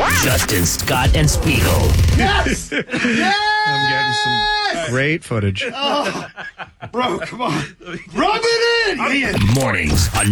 Justin, Scott, and Spiegel. Yes! I'm getting some great footage. Bro, come on. Rub it in, Ian. Mornings on